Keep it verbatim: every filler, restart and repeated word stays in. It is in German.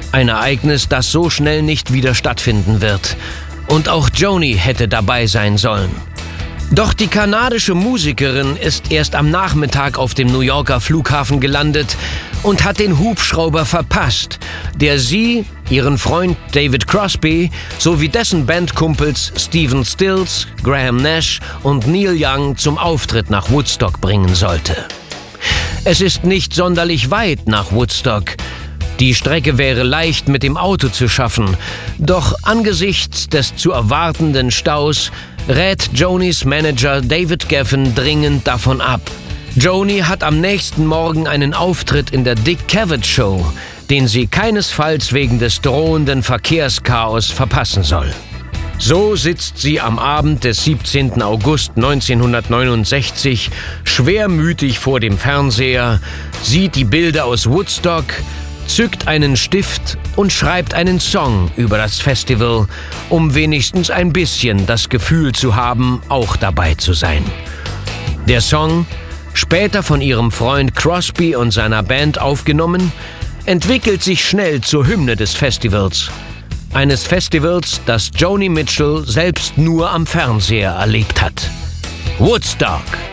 Ein Ereignis, das so schnell nicht wieder stattfinden wird. Und auch Joni hätte dabei sein sollen. Doch die kanadische Musikerin ist erst am Nachmittag auf dem New Yorker Flughafen gelandet und hat den Hubschrauber verpasst, der sie, ihren Freund David Crosby sowie dessen Bandkumpels Stephen Stills, Graham Nash und Neil Young zum Auftritt nach Woodstock bringen sollte. Es ist nicht sonderlich weit nach Woodstock. Die Strecke wäre leicht mit dem Auto zu schaffen, doch angesichts des zu erwartenden Staus rät Jonis Manager David Geffen dringend davon ab. Joni hat am nächsten Morgen einen Auftritt in der Dick Cavett Show, den sie keinesfalls wegen des drohenden Verkehrschaos verpassen soll. So sitzt sie am Abend des siebzehnten August neunzehnhundertneunundsechzig schwermütig vor dem Fernseher, sieht die Bilder aus Woodstock, zückt einen Stift und schreibt einen Song über das Festival, um wenigstens ein bisschen das Gefühl zu haben, auch dabei zu sein. Der Song, später von ihrem Freund Crosby und seiner Band aufgenommen, entwickelt sich schnell zur Hymne des Festivals. Eines Festivals, das Joni Mitchell selbst nur am Fernseher erlebt hat. Woodstock!